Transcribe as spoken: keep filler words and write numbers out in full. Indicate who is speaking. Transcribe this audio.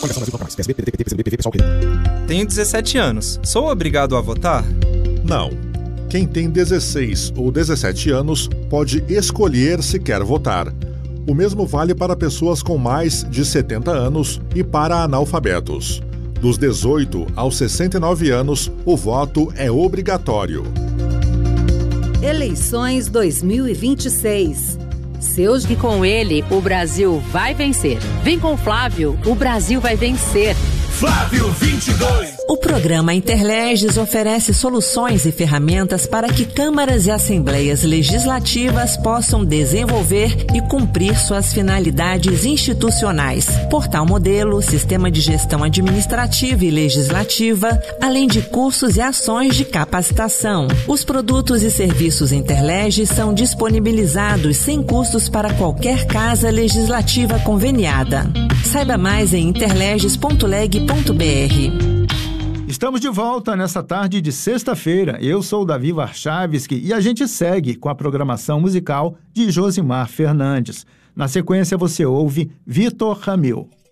Speaker 1: Tenho dezessete anos. Sou obrigado a votar?
Speaker 2: Não. Quem tem dezesseis ou dezessete anos pode escolher se quer votar. O mesmo vale para pessoas com mais de setenta anos e para analfabetos. Dos dezoito aos sessenta e nove anos, o voto é obrigatório.
Speaker 3: Eleições dois mil e vinte e seis. Seus...
Speaker 4: E com ele, o Brasil vai vencer. Vem com Flávio, o Brasil vai vencer.
Speaker 5: Flávio vinte e dois.
Speaker 6: O programa Interleges oferece soluções e ferramentas para que câmaras e assembleias legislativas possam desenvolver e cumprir suas finalidades institucionais. Portal Modelo, sistema de gestão administrativa e legislativa, além de cursos e ações de capacitação. Os produtos e serviços Interleges são disponibilizados sem custos para qualquer casa legislativa conveniada. Saiba mais em interleges ponto leg ponto br.
Speaker 7: Estamos de volta nessa tarde de sexta-feira. Eu sou o Davi Warchavski e a gente segue com a programação musical de Josimar Fernandes. Na sequência você ouve Vitor Ramil.